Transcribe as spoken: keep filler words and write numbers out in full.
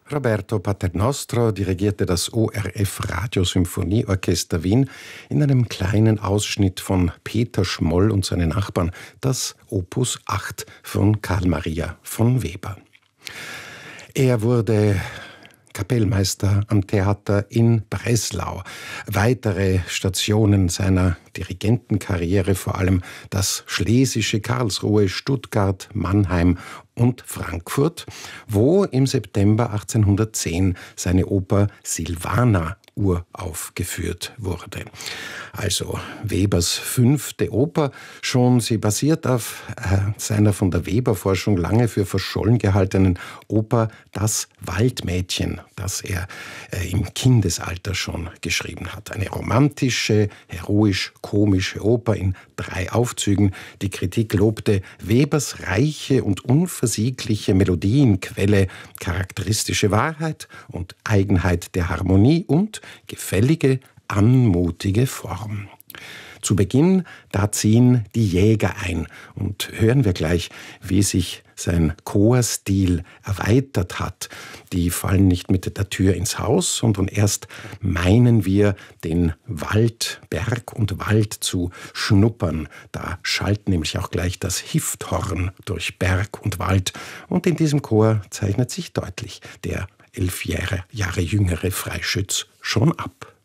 Roberto Paternostro dirigierte das O R F Radiosymphonieorchester Wien in einem kleinen Ausschnitt von Peter Schmoll und seine Nachbarn, das Opus acht von Karl Maria von Weber. Er wurde Kapellmeister am Theater in Breslau. Weitere Stationen seiner Dirigentenkarriere, vor allem das Schlesische, Karlsruhe, Stuttgart, Mannheim und Frankfurt, wo im September achtzehnhundertzehn seine Oper Silvana uraufgeführt wurde. Also Webers fünfte Oper, schon sie basiert auf äh, seiner von der Weber-Forschung lange für verschollen gehaltenen Oper Das Waldmädchen, das er äh, im Kindesalter schon geschrieben hat. Eine romantische, heroisch-komische Oper in drei Aufzügen. Die Kritik lobte Webers reiche und unversiegliche Melodienquelle, charakteristische Wahrheit und Eigenheit der Harmonie und gefällige, anmutige Form. Zu Beginn, da ziehen die Jäger ein und hören wir gleich, wie sich sein Chorstil erweitert hat. Die fallen nicht mit der Tür ins Haus, sondern erst meinen wir, den Wald, Berg und Wald zu schnuppern. Da schallt nämlich auch gleich das Hifthorn durch Berg und Wald. Und in diesem Chor zeichnet sich deutlich der elf Jahre, Jahre jüngere Freischütz schon ab.